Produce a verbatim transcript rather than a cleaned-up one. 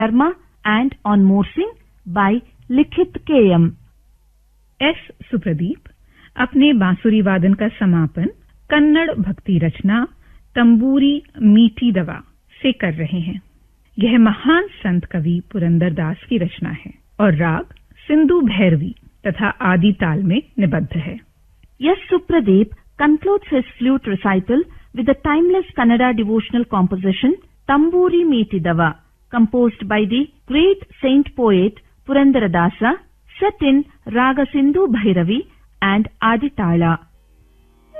Sharma and on Morsing by Likhit K M. S सुप्रदीप अपने बांसुरी वादन का समापन कन्नड़ भक्ति रचना तंबूरी मीठी दवा से कर रहे हैं। यह महान संत कवि पुरंदरदास की रचना है और राग सिंधु भैरवी तथा आदि ताल में निबद्ध है। Yes, Supradeep concludes his flute recital with a timeless Kannada devotional composition, Tamburi Meeti Dava, composed by the great saint poet Purandaradasa, set in Raga Sindhu Bhairavi and Aditala.